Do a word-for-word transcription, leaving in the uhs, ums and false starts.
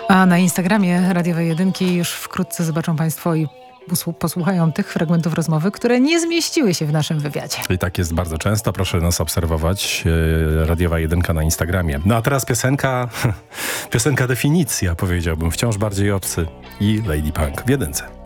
A na Instagramie Radiowej Jedynki już wkrótce zobaczą Państwo i posłuchają tych fragmentów rozmowy, które nie zmieściły się w naszym wywiadzie. I tak jest bardzo często. Proszę nas obserwować. Radiowa Jedynka na Instagramie. No a teraz piosenka, piosenka definicja, powiedziałbym. Wciąż bardziej obcy i Lady Punk w jedynce.